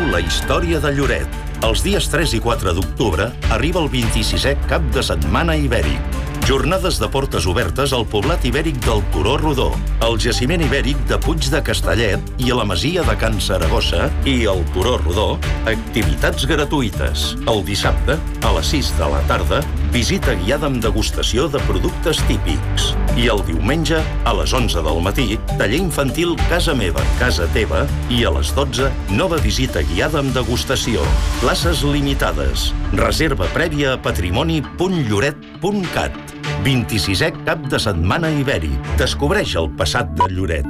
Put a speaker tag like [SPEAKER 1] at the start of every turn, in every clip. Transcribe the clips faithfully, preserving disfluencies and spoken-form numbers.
[SPEAKER 1] la història de Lloret. Els dies tres i quatre d'octubre arriba el vint-i-sisè Cap de Setmana Ibèric. Jornades de portes obertes al poblat ibèric del Turó Rodó, al jaciment ibèric de Puig de Castellet i a la masia de Can Saragossa i al Turó Rodó, activitats gratuïtes. El dissabte, a les sis de la tarda, visita guiada amb degustació de productes típics. I el diumenge, a les onze del matí, taller infantil Casa Meva, Casa Teva i a les dotze, nova visita guiada amb degustació. Places limitades. Reserva prèvia a patrimoni punt lloret punt cat. vint-i-sisè Cap de Setmana Ibèric. Descobreix el passat de Lloret.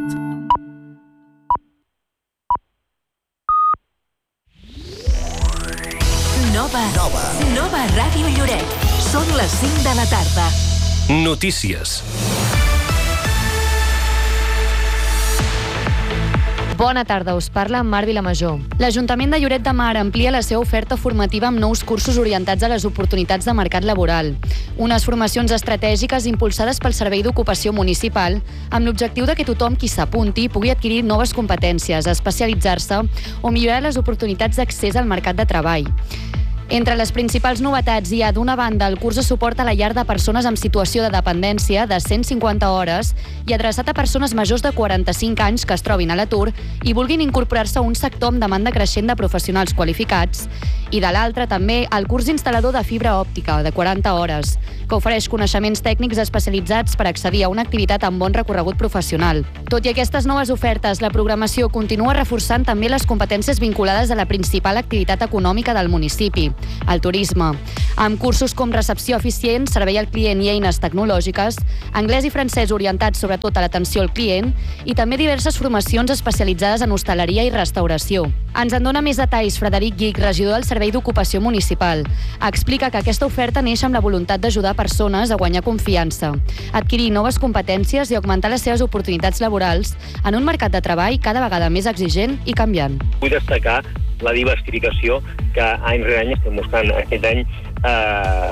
[SPEAKER 2] Nova. Nova. Nova Ràdio Lloret. Són les cinc de la tarda.
[SPEAKER 3] Notícies.
[SPEAKER 4] Bona tarda, us parla Mar Vilamajor. L'Ajuntament de Lloret de Mar amplia la seva oferta formativa amb nous cursos orientats a les oportunitats de mercat laboral. Unes formacions estratègiques impulsades pel Servei d'Ocupació Municipal amb l'objectiu de que tothom qui s'apunti pugui adquirir noves competències, especialitzar-se o millorar les oportunitats d'accés al mercat de treball. Entre les principals novetats hi ha, d'una banda, el curs de suport a la llar de persones amb situació de dependència de cent cinquanta hores i adreçat a persones majors de quaranta-cinc anys que es trobin a l'atur i vulguin incorporar-se a un sector amb demanda creixent de professionals qualificats. I de l'altra, també, el curs instal·lador de fibra òptica de quaranta hores, que ofereix coneixements tècnics especialitzats per accedir a una activitat amb bon recorregut professional. Tot i aquestes noves ofertes, la programació continua reforçant també les competències vinculades a la principal activitat econòmica del municipi, el turisme, amb cursos com recepció eficient, servei al client i eines tecnològiques, anglès i francès orientats sobretot a l'atenció al client i també diverses formacions especialitzades en hostaleria i restauració. Ens en dona més detalls Frederic Guic, regidor del Servei d'Ocupació Municipal. Explica que aquesta oferta neix amb la voluntat d'ajudar persones a guanyar confiança, adquirir noves competències i augmentar les seves oportunitats laborals en un mercat de treball cada vegada més exigent i canviant.
[SPEAKER 5] Vull destacar la diversificació que any rere any estem buscant. Aquest any eh,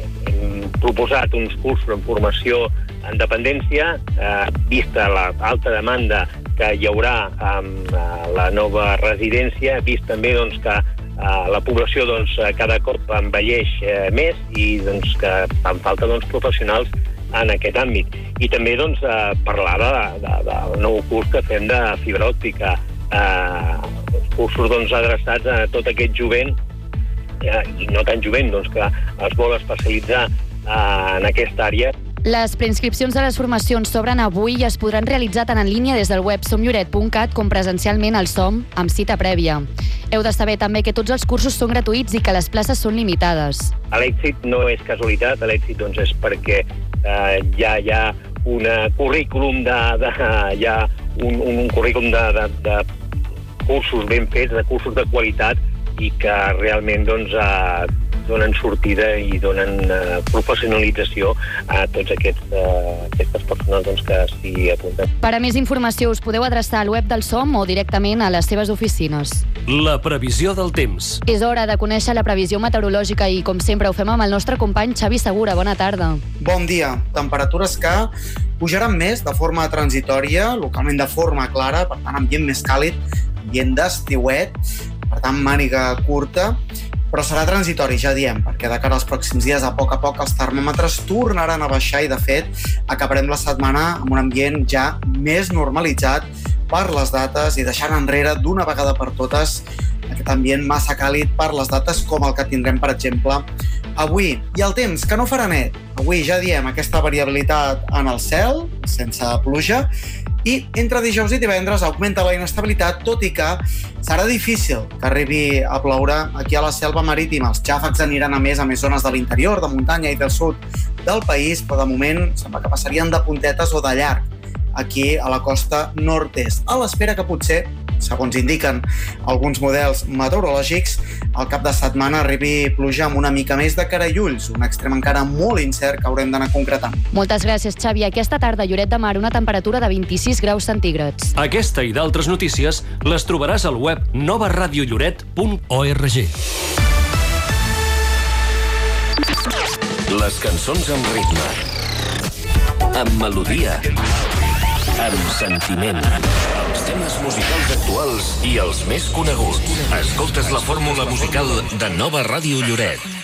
[SPEAKER 5] hem proposat uns cursos en formació en dependència, eh, vista l'alta demanda que hi haurà amb eh, la nova residència, vist també doncs, que eh, la població doncs, cada cop envelleix eh, més i doncs, que fan falta doncs, professionals en aquest àmbit. I també doncs, eh, parlar de, de, del nou curs que fem de fibra òptica, eh, cursos doncs, adreçats a tot aquest jovent, eh, i no tan jovent, doncs, que es vol especialitzar eh, en aquesta àrea.
[SPEAKER 4] Les preinscripcions de les formacions s'obren avui i es podran realitzar tant en línia des del web som lloret punt cat com presencialment al SOM amb cita prèvia. Heu de saber també que tots els cursos són gratuïts i que les places són limitades.
[SPEAKER 5] L'èxit no és casualitat, l'èxit doncs, és perquè eh, ja hi ha un currículum de, de, hi ha un, un currículum de, de, de cursos ben fets, de cursos de qualitat i que realment doncs, eh, donen sortida i donen eh, professionalització a tots aquests, eh, aquestes persones doncs, que s'hi apunten.
[SPEAKER 4] Per a més informació us podeu adreçar al web del SOM o directament a les seves oficines.
[SPEAKER 3] La previsió del temps.
[SPEAKER 4] És hora de conèixer la previsió meteorològica i, com sempre, ho fem amb el nostre company Xavi Segura. Bona tarda.
[SPEAKER 6] Bon dia. Temperatures que pujaran més de forma transitòria, localment de forma clara, per tant, ambient més càlid, ambient d'estiuet, per tant, màniga curta, però serà transitori, ja diem, perquè de cara als pròxims dies, a poc a poc, els termòmetres tornaran a baixar i, de fet, acabarem la setmana amb un ambient ja més normalitzat per les dates i deixant enrere d'una vegada per totes aquest ambient massa càlid per les dates com el que tindrem, per exemple, avui. I el temps, que no farà net. Avui, ja diem, aquesta variabilitat en el cel, sense pluja, i entre dijous i divendres augmenta la inestabilitat, tot i que serà difícil que arribi a ploure aquí a la selva marítima. Els xàfecs aniran a més a més zones de l'interior, de muntanya i del sud del país, però de moment sembla que passarien de puntetes o de llarg aquí a la costa nord-est, a l'espera que potser, segons indiquen alguns models meteorològics, al cap de setmana arribi pluja amb una mica més de carallulls, un extrem encara molt incert que haurem d'anar concretant.
[SPEAKER 4] Moltes gràcies, Xavi. Aquesta tarda a Lloret de Mar una temperatura de vint-i-sis graus centígrads.
[SPEAKER 3] Aquesta i d'altres notícies les trobaràs al web nova radio lloret punt org. Les cançons amb ritme, amb melodia, amb sentiment. Els
[SPEAKER 7] temes musicals actuals i els més coneguts. Escoltes la fórmula musical de Nova Ràdio Lloret.